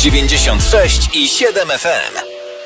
96,7 FM.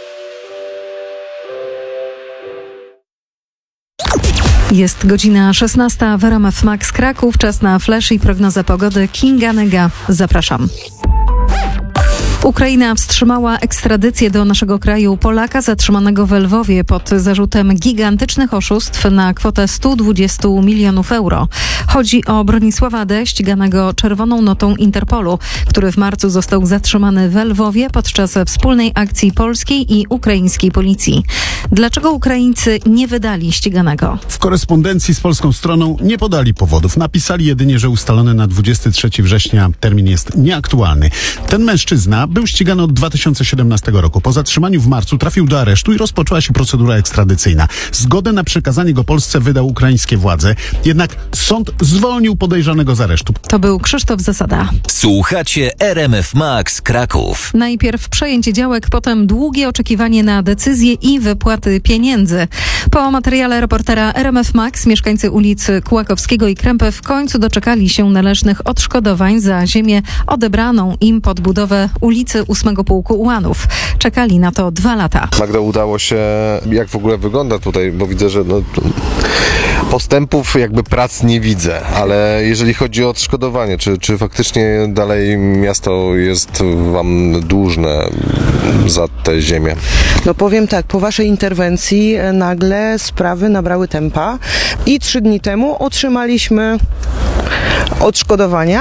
Jest godzina 16 w RMF Max Kraków. Czas na flash i prognozę pogody. Kinga Nega. Zapraszam. Ukraina wstrzymała ekstradycję do naszego kraju Polaka zatrzymanego w Lwowie pod zarzutem gigantycznych oszustw na kwotę 120 milionów euro. Chodzi o Bronisława D., ściganego czerwoną notą Interpolu, który w marcu został zatrzymany w Lwowie podczas wspólnej akcji polskiej i ukraińskiej policji. Dlaczego Ukraińcy nie wydali ściganego? W korespondencji z polską stroną nie podali powodów. Napisali jedynie, że ustalony na 23 września termin jest nieaktualny. Ten mężczyzna był ścigany od 2017 roku. Po zatrzymaniu w marcu trafił do aresztu i rozpoczęła się procedura ekstradycyjna. Zgodę na przekazanie go Polsce wydał ukraińskie władze. Jednak sąd zwolnił podejrzanego z aresztu. To był Krzysztof Zasada. Słuchacie RMF Max Kraków. Najpierw przejęcie działek, potem długie oczekiwanie na decyzję i wypłaty pieniędzy. Po materiale reportera RMF Max mieszkańcy ulic Kułakowskiego i Krępy w końcu doczekali się należnych odszkodowań za ziemię odebraną im pod budowę ulicy 8 Pułku Ułanów. Czekali na to 2 lata. Magda, udało się, jak w ogóle wygląda tutaj, bo widzę, że postępów jakby prac nie widzę, ale jeżeli chodzi o odszkodowanie, czy faktycznie dalej miasto jest wam dłużne za tę ziemię? No powiem tak, po waszej interwencji nagle sprawy nabrały tempa i 3 dni temu otrzymaliśmy odszkodowania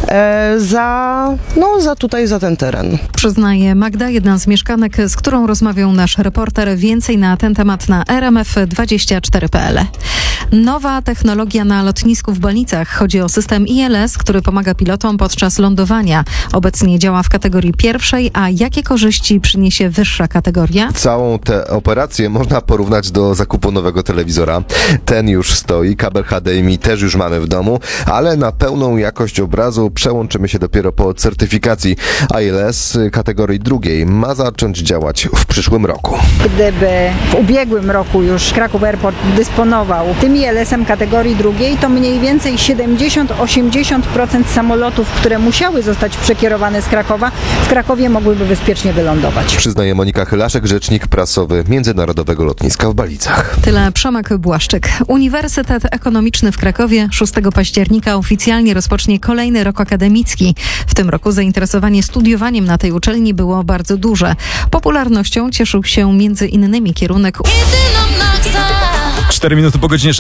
za ten teren. Przyznaje Magda, jedna z mieszkanek, z którą rozmawiał nasz reporter. Więcej na ten temat na rmf24.pl. Nowa technologia na lotnisku w Balicach. Chodzi o system ILS, który pomaga pilotom podczas lądowania. Obecnie działa w kategorii pierwszej, a jakie korzyści przyniesie wyższa kategoria? Całą tę operację można porównać do zakupu nowego telewizora. Ten już stoi, kabel HDMI też już mamy w domu, ale na pełną jakość obrazu przełączymy się dopiero po certyfikacji. ILS kategorii drugiej ma zacząć działać w przyszłym roku. Gdyby w ubiegłym roku już Kraków Airport dysponował tym ILS-em kategorii drugiej, to mniej więcej 70-80% samolotów, które musiały zostać przekierowane z Krakowa, w Krakowie mogłyby bezpiecznie wylądować. Przyznaje Monika Chylaszek, rzecznik prasowy Międzynarodowego Lotniska w Balicach. Tyle Przemek Błaszczyk. Uniwersytet Ekonomiczny w Krakowie 6 października oficjalnie rozpocznie kolejny rok akademicki. W tym roku zainteresowanie studiowaniem na tej uczelni było bardzo duże. Popularnością cieszył się między innymi kierunek 4 minuty po godzinie